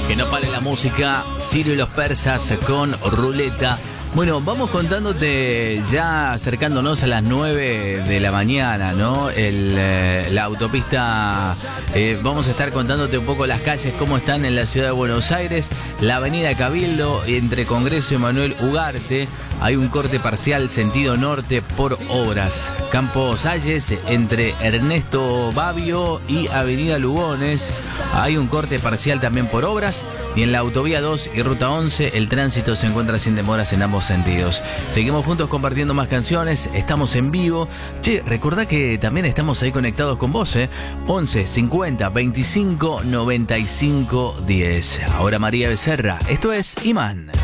Que no pare la música, Sirio y los Persas con Ruleta. Bueno, vamos contándote ya acercándonos a las 9 de la mañana, ¿no? La autopista, vamos a estar contándote un poco las calles, cómo están en la ciudad de Buenos Aires. La avenida Cabildo, entre Congreso y Manuel Ugarte, hay un corte parcial sentido norte por obras. Campo Salles, entre Ernesto Babio y avenida Lugones, hay un corte parcial también por obras. Y en la autovía 2 y ruta 11 el tránsito se encuentra sin demoras en ambos sentidos. Seguimos juntos compartiendo más canciones, estamos en vivo. Che, recordá que también estamos ahí conectados con vos, 11 50 25 95 10. Ahora María Becerra, esto es Imán.